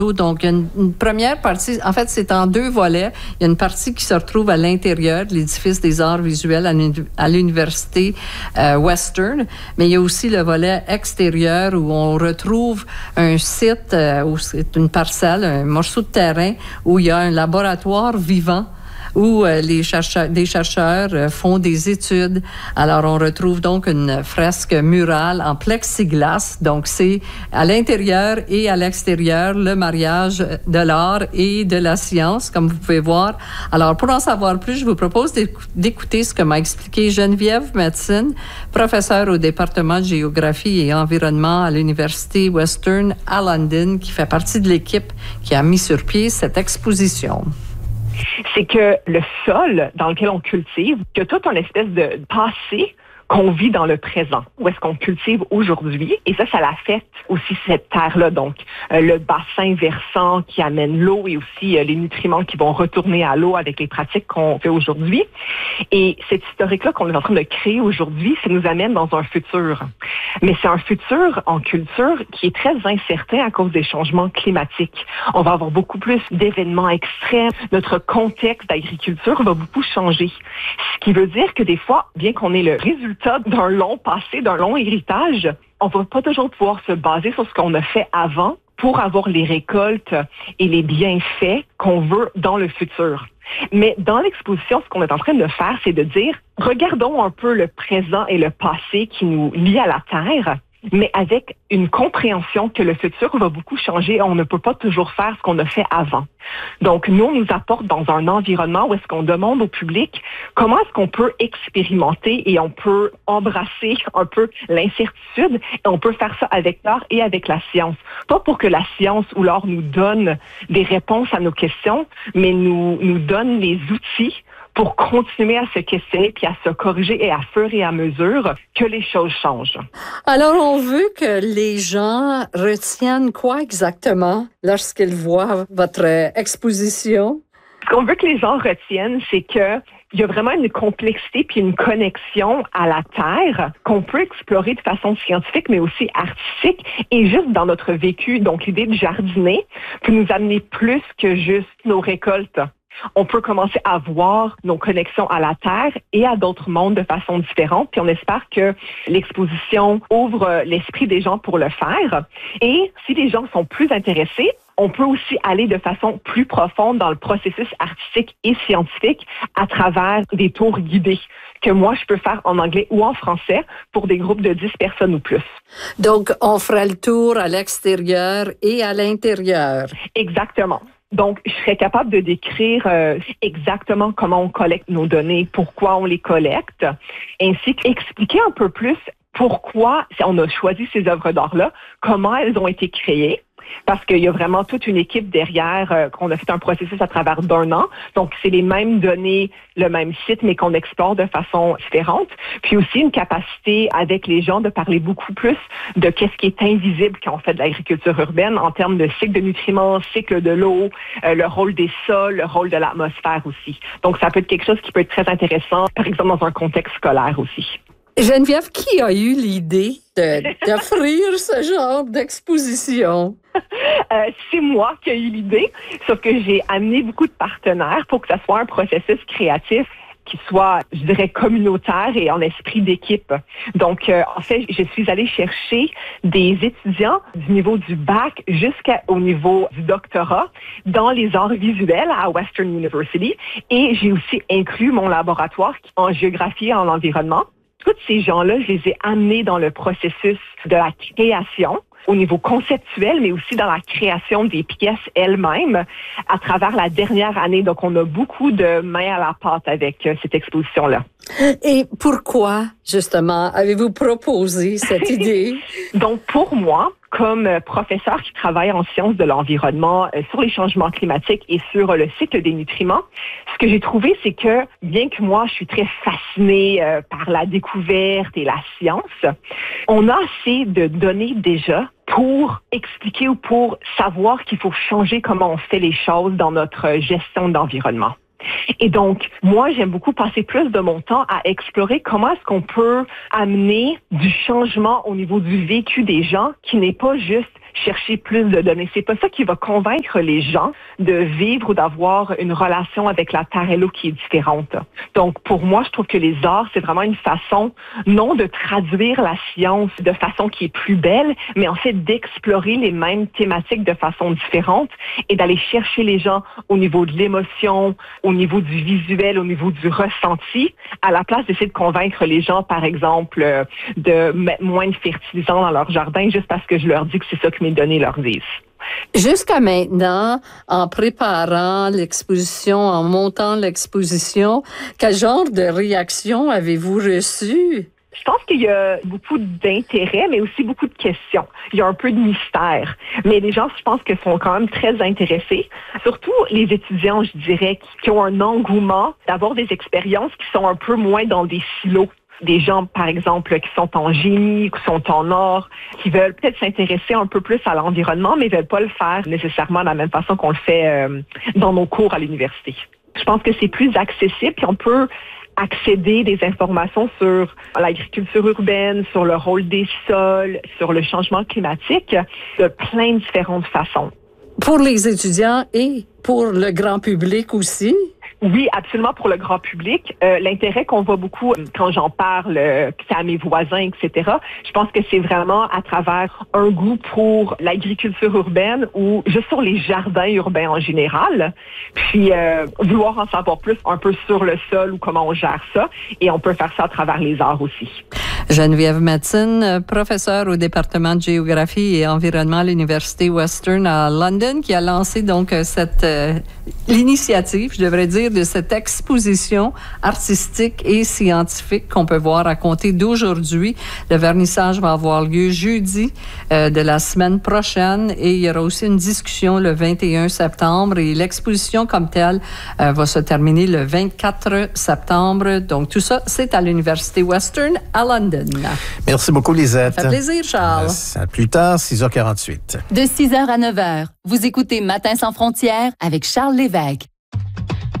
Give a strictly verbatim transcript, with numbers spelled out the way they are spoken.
Donc, il y a une, une première partie, en fait, c'est en deux volets. Il y a une partie qui se retrouve à l'intérieur de l'édifice des arts visuels à l'université euh, Western, mais il y a aussi le volet extérieur où on retrouve un site, euh, où c'est une parcelle, un morceau de terrain où il y a un laboratoire vivant où euh, les chercheurs, des chercheurs euh, font des études. Alors, on retrouve donc une fresque murale en plexiglas. Donc, c'est à l'intérieur et à l'extérieur le mariage de l'art et de la science, comme vous pouvez voir. Alors, pour en savoir plus, je vous propose d'écouter ce que m'a expliqué Geneviève Metzin, professeure au département de géographie et environnement à l'Université Western à London, qui fait partie de l'équipe qui a mis sur pied cette exposition. C'est que le sol dans lequel on cultive, il y a toute une espèce de passé qu'on vit dans le présent, où est-ce qu'on cultive aujourd'hui. Et ça, ça l'affecte aussi cette terre-là. Donc, euh, le bassin versant qui amène l'eau et aussi euh, les nutriments qui vont retourner à l'eau avec les pratiques qu'on fait aujourd'hui. Et cette historique-là qu'on est en train de créer aujourd'hui, ça nous amène dans un futur. Mais c'est un futur en culture qui est très incertain à cause des changements climatiques. On va avoir beaucoup plus d'événements extrêmes. Notre contexte d'agriculture va beaucoup changer. Ce qui veut dire que des fois, bien qu'on ait le résultat d'un long passé, d'un long héritage, on va pas toujours pouvoir se baser sur ce qu'on a fait avant pour avoir les récoltes et les bienfaits qu'on veut dans le futur. Mais dans l'exposition, ce qu'on est en train de faire, c'est de dire, regardons un peu le présent et le passé qui nous lient à la Terre, mais avec une compréhension que le futur va beaucoup changer et on ne peut pas toujours faire ce qu'on a fait avant. Donc, nous, on nous apporte dans un environnement où est-ce qu'on demande au public comment est-ce qu'on peut expérimenter et on peut embrasser un peu l'incertitude et on peut faire ça avec l'art et avec la science. Pas pour que la science ou l'art nous donne des réponses à nos questions, mais nous, nous donne les outils pour continuer à se questionner puis à se corriger et à fur et à mesure que les choses changent. Alors, on veut que les gens retiennent quoi exactement lorsqu'ils voient votre exposition? Ce qu'on veut que les gens retiennent, c'est que il y a vraiment une complexité puis une connexion à la Terre qu'on peut explorer de façon scientifique, mais aussi artistique et juste dans notre vécu. Donc, l'idée de jardiner peut nous amener plus que juste nos récoltes. On peut commencer à voir nos connexions à la Terre et à d'autres mondes de façon différente. Puis on espère que l'exposition ouvre l'esprit des gens pour le faire. Et si les gens sont plus intéressés, on peut aussi aller de façon plus profonde dans le processus artistique et scientifique à travers des tours guidés que moi, je peux faire en anglais ou en français pour des groupes de dix personnes ou plus. Donc, on fera le tour à l'extérieur et à l'intérieur. Exactement. Donc, je serais capable de décrire euh, exactement comment on collecte nos données, pourquoi on les collecte, ainsi qu'expliquer un peu plus pourquoi on a choisi ces œuvres d'art-là, comment elles ont été créées. Parce qu'il y a vraiment toute une équipe derrière euh, qu'on a fait un processus à travers d'un an. Donc, c'est les mêmes données, le même site, mais qu'on explore de façon différente. Puis aussi une capacité avec les gens de parler beaucoup plus de qu'est-ce qui est invisible quand on fait de l'agriculture urbaine en termes de cycle de nutriments, cycle de l'eau, euh, le rôle des sols, le rôle de l'atmosphère aussi. Donc, ça peut être quelque chose qui peut être très intéressant, par exemple, dans un contexte scolaire aussi. Geneviève, qui a eu l'idée de, d'offrir ce genre d'exposition? Euh, c'est moi qui ai eu l'idée, sauf que j'ai amené beaucoup de partenaires pour que ça soit un processus créatif qui soit, je dirais, communautaire et en esprit d'équipe. Donc, euh, en fait, je suis allée chercher des étudiants du niveau du bac jusqu'au niveau du doctorat dans les arts visuels à Western University et j'ai aussi inclus mon laboratoire en géographie et en environnement. Tous ces gens-là, je les ai amenés dans le processus de la création au niveau conceptuel, mais aussi dans la création des pièces elles-mêmes à travers la dernière année. Donc, on a beaucoup de mains à la pâte avec euh, cette exposition-là. Et pourquoi, justement, avez-vous proposé cette idée? Donc, pour moi, comme professeur qui travaille en sciences de l'environnement euh, sur les changements climatiques et sur euh, le cycle des nutriments, ce que j'ai trouvé, c'est que bien que moi, je suis très fascinée euh, par la découverte et la science, on a assez de données déjà pour expliquer ou pour savoir qu'il faut changer comment on fait les choses dans notre gestion d'environnement. Et donc, moi, j'aime beaucoup passer plus de mon temps à explorer comment est-ce qu'on peut amener du changement au niveau du vécu des gens qui n'est pas juste chercher plus de données. C'est pas ça qui va convaincre les gens de vivre ou d'avoir une relation avec la terre et l'eau qui est différente. Donc, pour moi, je trouve que les arts, c'est vraiment une façon, non de traduire la science de façon qui est plus belle, mais en fait d'explorer les mêmes thématiques de façon différente et d'aller chercher les gens au niveau de l'émotion, au niveau du visuel, au niveau du ressenti, à la place d'essayer de convaincre les gens, par exemple, de mettre moins de fertilisants dans leur jardin juste parce que je leur dis que c'est ça que mes données leur disent. Jusqu'à maintenant, en préparant l'exposition, en montant l'exposition, quel genre de réaction avez-vous reçu? Je pense qu'il y a beaucoup d'intérêt, mais aussi beaucoup de questions. Il y a un peu de mystère. Mais les gens, je pense que sont quand même très intéressés. Surtout les étudiants, je dirais, qui ont un engouement d'avoir des expériences qui sont un peu moins dans des silos. Des gens, par exemple, qui sont en génie, qui sont en art, qui veulent peut-être s'intéresser un peu plus à l'environnement, mais ne veulent pas le faire nécessairement de la même façon qu'on le fait euh, dans nos cours à l'université. Je pense que c'est plus accessible, puis on peut accéder des informations sur l'agriculture urbaine, sur le rôle des sols, sur le changement climatique, de plein de différentes façons. Pour les étudiants et pour le grand public aussi? Oui, absolument pour le grand public. Euh, l'intérêt qu'on voit beaucoup quand j'en parle euh, à mes voisins, et cetera, je pense que c'est vraiment à travers un goût pour l'agriculture urbaine ou juste sur les jardins urbains en général. Puis euh, vouloir en savoir plus un peu sur le sol ou comment on gère ça. Et on peut faire ça à travers les arts aussi. Geneviève Mathisen, professeure au département de géographie et environnement à l'Université Western à London, qui a lancé donc cette euh, l'initiative, je devrais dire, de cette exposition artistique et scientifique qu'on peut voir à compter d'aujourd'hui. Le vernissage va avoir lieu jeudi euh, de la semaine prochaine et il y aura aussi une discussion le vingt et un septembre et l'exposition comme telle euh, va se terminer le vingt-quatre septembre. Donc tout ça, c'est à l'Université Western à London. Merci beaucoup, Lisette. Ça fait plaisir, Charles. À plus tard, six heures quarante-huit. De six heures à neuf heures, vous écoutez Matin sans frontières avec Charles Lévesque.